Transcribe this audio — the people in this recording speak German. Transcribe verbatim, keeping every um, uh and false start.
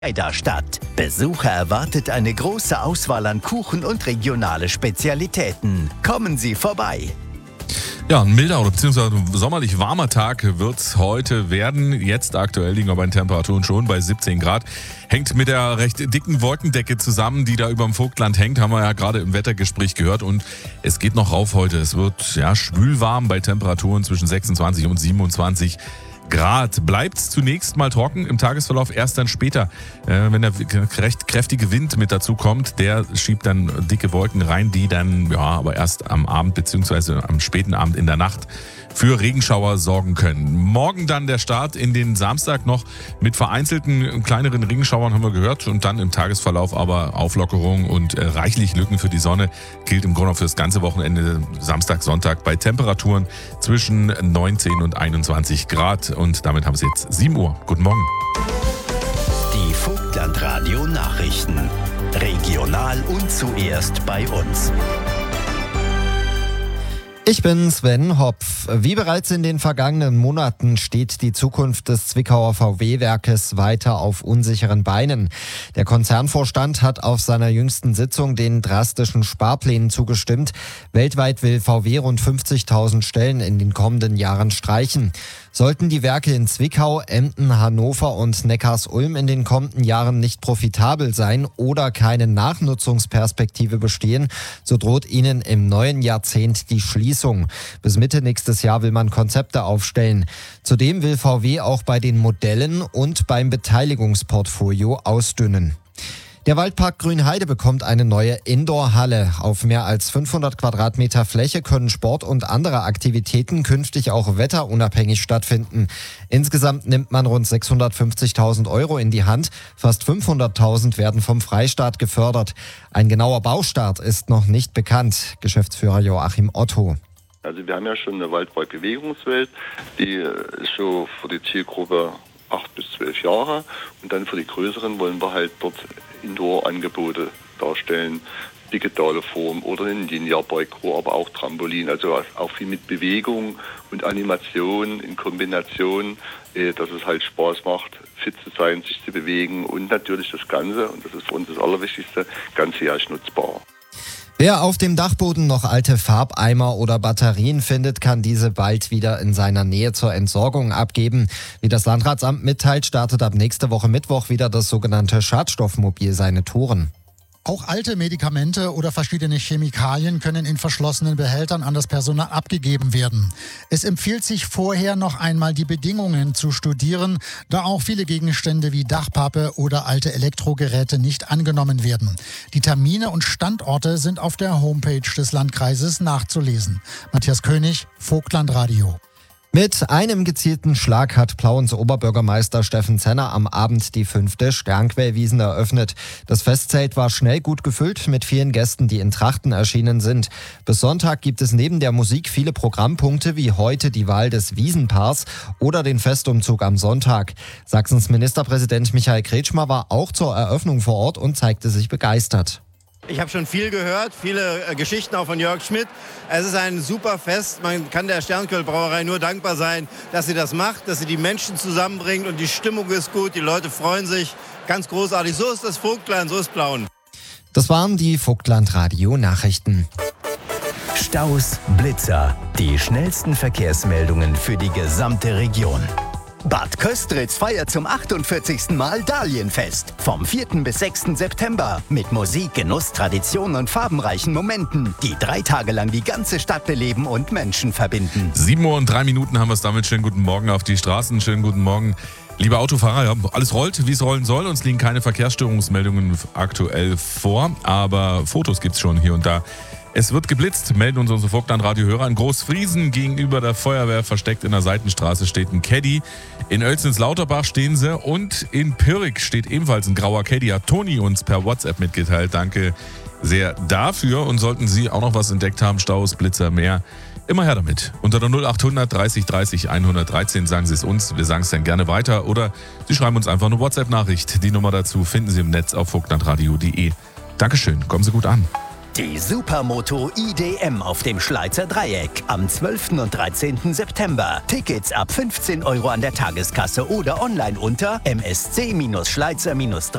der Stadt. Besucher erwartet eine große Auswahl an Kuchen und regionale Spezialitäten. Kommen Sie vorbei. Ja, ein milder oder beziehungsweise sommerlich warmer Tag wird es heute werden. Jetzt aktuell liegen wir bei den Temperaturen schon bei siebzehn Grad. Hängt mit der recht dicken Wolkendecke zusammen, die da über dem Vogtland hängt. Haben wir ja gerade im Wettergespräch gehört. Und es geht noch rauf heute. Es wird ja schwülwarm bei Temperaturen zwischen sechsundzwanzig und siebenundzwanzig Grad. Bleibt zunächst mal trocken im Tagesverlauf, erst dann später, äh, wenn der recht kräftige Wind mit dazu kommt, der schiebt dann dicke Wolken rein, die dann ja aber erst am Abend bzw. am späten Abend in der Nacht für Regenschauer sorgen können. Morgen dann der Start in den Samstag noch mit vereinzelten kleineren Regenschauern, haben wir gehört, und dann im Tagesverlauf aber Auflockerung und äh, reichlich Lücken für die Sonne. Gilt im Grunde für das ganze Wochenende, Samstag, Sonntag, bei Temperaturen zwischen neunzehn und einundzwanzig Grad. Und damit haben Sie jetzt sieben Uhr. Guten Morgen. Die Vogtlandradio Nachrichten. Regional und zuerst bei uns. Ich bin Sven Hopf. Wie bereits in den vergangenen Monaten steht die Zukunft des Zwickauer V W-Werkes weiter auf unsicheren Beinen. Der Konzernvorstand hat auf seiner jüngsten Sitzung den drastischen Sparplänen zugestimmt. Weltweit will V W rund fünfzigtausend Stellen in den kommenden Jahren streichen. Sollten die Werke in Zwickau, Emden, Hannover und Neckarsulm in den kommenden Jahren nicht profitabel sein oder keine Nachnutzungsperspektive bestehen, so droht ihnen im neuen Jahrzehnt die Schließung. Bis Mitte nächstes Jahr will man Konzepte aufstellen. Zudem will V W auch bei den Modellen und beim Beteiligungsportfolio ausdünnen. Der Waldpark Grünheide bekommt eine neue Indoor-Halle. Auf mehr als fünfhundert Quadratmeter Fläche können Sport und andere Aktivitäten künftig auch wetterunabhängig stattfinden. Insgesamt nimmt man rund sechshundertfünfzigtausend Euro in die Hand. Fast fünfhunderttausend werden vom Freistaat gefördert. Ein genauer Baustart ist noch nicht bekannt. Geschäftsführer Joachim Otto. Also wir haben ja schon eine Waldpark-Bewegungswelt, die ist so für die Zielgruppe acht bis zwölf Jahre, und dann für die größeren wollen wir halt dort Indoor-Angebote darstellen, digitale Form oder ein Linear-Parkour, aber auch Trampolin, also auch viel mit Bewegung und Animation in Kombination, dass es halt Spaß macht, fit zu sein, sich zu bewegen und natürlich das Ganze, und das ist für uns das Allerwichtigste, ganzjährig nutzbar. Wer auf dem Dachboden noch alte Farbeimer oder Batterien findet, kann diese bald wieder in seiner Nähe zur Entsorgung abgeben. Wie das Landratsamt mitteilt, startet ab nächste Woche Mittwoch wieder das sogenannte Schadstoffmobil seine Touren. Auch alte Medikamente oder verschiedene Chemikalien können in verschlossenen Behältern an das Personal abgegeben werden. Es empfiehlt sich vorher noch einmal die Bedingungen zu studieren, da auch viele Gegenstände wie Dachpappe oder alte Elektrogeräte nicht angenommen werden. Die Termine und Standorte sind auf der Homepage des Landkreises nachzulesen. Matthias König, Vogtlandradio. Mit einem gezielten Schlag hat Plauens Oberbürgermeister Steffen Zenner am Abend die fünfte Sternquellwiesn eröffnet. Das Festzelt war schnell gut gefüllt mit vielen Gästen, die in Trachten erschienen sind. Bis Sonntag gibt es neben der Musik viele Programmpunkte, wie heute die Wahl des Wiesenpaars oder den Festumzug am Sonntag. Sachsens Ministerpräsident Michael Kretschmer war auch zur Eröffnung vor Ort und zeigte sich begeistert. Ich habe schon viel gehört, viele äh, Geschichten auch von Jörg Schmidt. Es ist ein super Fest. Man kann der Sternquell-Brauerei nur dankbar sein, dass sie das macht, dass sie die Menschen zusammenbringt, und die Stimmung ist gut, die Leute freuen sich. Ganz großartig. So ist das Vogtland, so ist Plauen. Das waren die Vogtlandradio-Nachrichten. Staus, Blitzer, die schnellsten Verkehrsmeldungen für die gesamte Region. Bad Köstritz feiert zum achtundvierzigsten Mal Dahlienfest. Vom vierten bis sechsten September. Mit Musik, Genuss, Tradition und farbenreichen Momenten, die drei Tage lang die ganze Stadt beleben und Menschen verbinden. sieben Uhr und drei Minuten haben wir es damit. Schönen guten Morgen auf die Straßen. Schönen guten Morgen, liebe Autofahrer. Ja, alles rollt, wie es rollen soll. Uns liegen keine Verkehrsstörungsmeldungen aktuell vor, aber Fotos gibt es schon hier und da. Es wird geblitzt, melden uns unsere Vogtlandradio-Hörer. In Großfriesen gegenüber der Feuerwehr versteckt in der Seitenstraße steht ein Caddy. In Oelzens-Lauterbach stehen sie, und in Pirk steht ebenfalls ein grauer Caddy. Hat Toni uns per WhatsApp mitgeteilt. Danke sehr dafür. Und sollten Sie auch noch was entdeckt haben, Staus, Blitzer, mehr, immer her damit. Unter der null achthundert dreißig dreißig hundertdreizehn sagen Sie es uns. Wir sagen es dann gerne weiter. Oder Sie schreiben uns einfach eine WhatsApp-Nachricht. Die Nummer dazu finden Sie im Netz auf vogtlandradio punkt de. Dankeschön, kommen Sie gut an. Die Supermoto I D M auf dem Schleizer Dreieck am zwölften und dreizehnten September. Tickets ab fünfzehn Euro an der Tageskasse oder online unter m s c Schleizer